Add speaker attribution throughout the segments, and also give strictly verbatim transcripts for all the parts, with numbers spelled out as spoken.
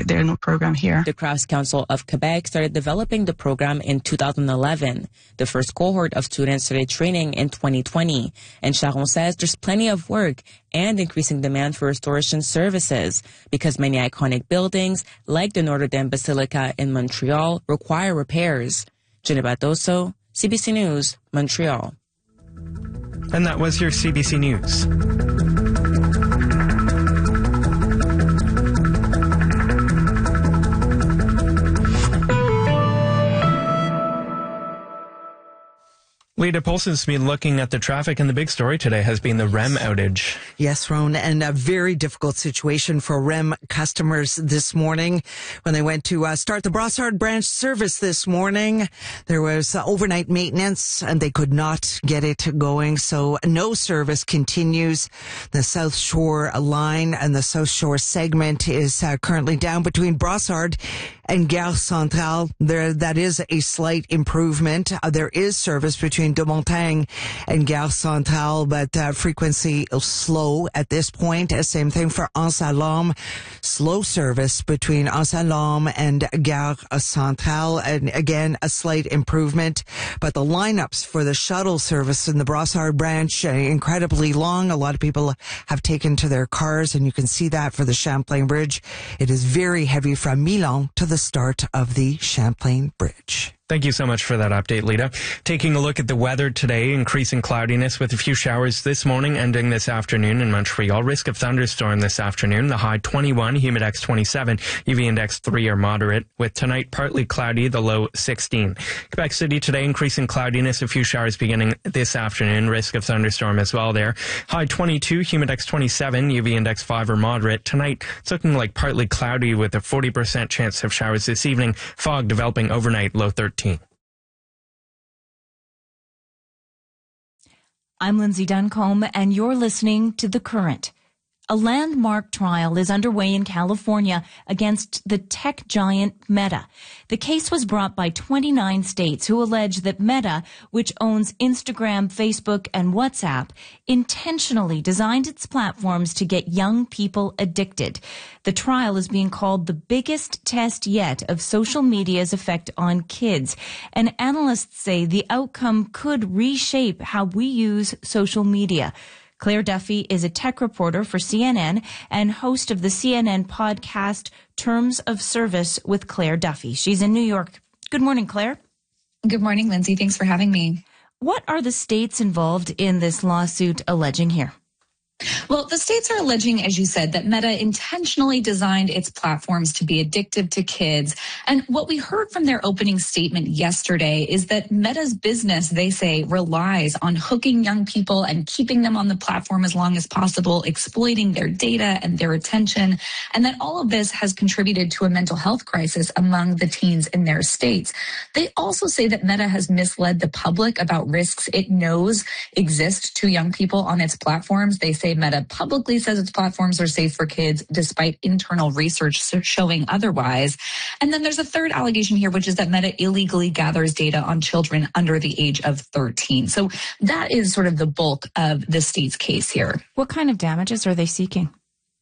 Speaker 1: their new program here.
Speaker 2: The Crafts Council of Quebec started developing the program in two thousand eleven. The first cohort of students started training in twenty twenty. And Charon says there's plenty of work and increasing demand for restoration services because many iconic buildings, like the Notre Dame Basilica in Montreal, require repairs. Jenna Batoso, C B C News, Montreal.
Speaker 3: And that was your C B C News. Lita Polson's been looking at the traffic, and the big story today has been the R E M outage.
Speaker 4: Yes, Ron, and a very difficult situation for R E M customers this morning. When they went to uh, start the Brossard branch service this morning, there was uh, overnight maintenance, and they could not get it going. So no service continues. The South Shore line and the South Shore segment is uh, currently down between Brossard and Gare Centrale. There, that is a slight improvement. Uh, there is service between De Montagne and Gare Centrale, but uh, frequency slow at this point. Uh, same thing for Anse-à-Laume. Slow service between Anse-à-Laume and Gare Centrale. And again, a slight improvement. But the lineups for the shuttle service in the Brossard branch, uh, incredibly long. A lot of people have taken to their cars, and you can see that for the Champlain Bridge. It is very heavy from Milan to the start of the Champlain Bridge.
Speaker 3: Thank you so much for that update, Lita. Taking a look at the weather today, increasing cloudiness with a few showers this morning, ending this afternoon in Montreal. Risk of thunderstorm this afternoon. The high twenty-one, humidex twenty-seven, U V index three or moderate. With tonight partly cloudy, the low sixteen. Quebec City today, increasing cloudiness, a few showers beginning this afternoon. Risk of thunderstorm as well there. High twenty-two, humidex twenty-seven, U V index five or moderate. Tonight, it's looking like partly cloudy with a forty percent chance of showers this evening. Fog developing overnight, low thirteen.
Speaker 5: I'm Lindsay Duncombe, and you're listening to The Current. A landmark trial is underway in California against the tech giant Meta. The case was brought by twenty-nine states who allege that Meta, which owns Instagram, Facebook, and WhatsApp, intentionally designed its platforms to get young people addicted. The trial is being called the biggest test yet of social media's effect on kids, and analysts say the outcome could reshape how we use social media. Claire Duffy is a tech reporter for C N N and host of the C N N podcast Terms of Service with Claire Duffy. She's in New York. Good morning, Claire.
Speaker 6: Good morning, Lindsay. Thanks for having me.
Speaker 5: What are the states involved in this lawsuit alleging here?
Speaker 6: Well, the states are alleging, as you said, that Meta intentionally designed its platforms to be addictive to kids. And what we heard from their opening statement yesterday is that Meta's business, they say, relies on hooking young people and keeping them on the platform as long as possible, exploiting their data and their attention, and that all of this has contributed to a mental health crisis among the teens in their states. They also say that Meta has misled the public about risks it knows exist to young people on its platforms. They say Meta publicly says its platforms are safe for kids, despite internal research showing otherwise. And then there's a third allegation here, which is that Meta illegally gathers data on children under the age of thirteen. So that is sort of the bulk of the state's case here.
Speaker 5: What kind of damages are they seeking?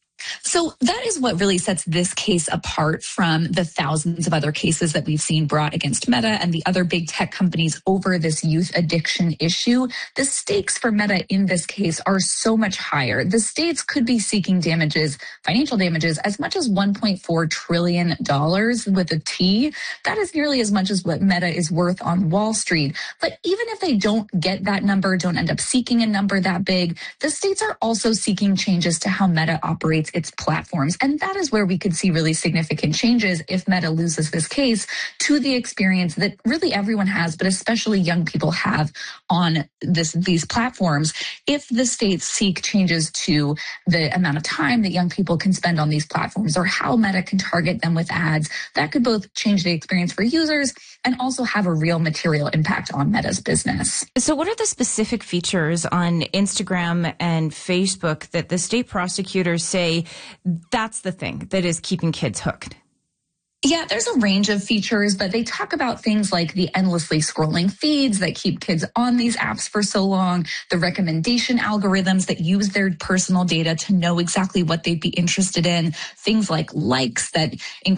Speaker 6: So that is what really sets this case apart from the thousands of other cases that we've seen brought against Meta and the other big tech companies over this youth addiction issue. The stakes for Meta in this case are so much higher. The states could be seeking damages, financial damages, as much as one point four trillion dollars with a T. That is nearly as much as what Meta is worth on Wall Street. But even if they don't get that number, don't end up seeking a number that big, the states are also seeking changes to how Meta operates its platforms. And that is where we could see really significant changes if Meta loses this case to the experience that really everyone has, but especially young people have on this these platforms. If the states seek changes to the amount of time that young people can spend on these platforms or how Meta can target them with ads, that could both change the experience for users and also have a real material impact on Meta's business.
Speaker 5: So what are the specific features on Instagram and Facebook that the state prosecutors say that's the thing that is keeping kids hooked?
Speaker 6: Yeah, there's a range of features, but they talk about things like the endlessly scrolling feeds that keep kids on these apps for so long, the recommendation algorithms that use their personal data to know exactly what they'd be interested in, things like likes that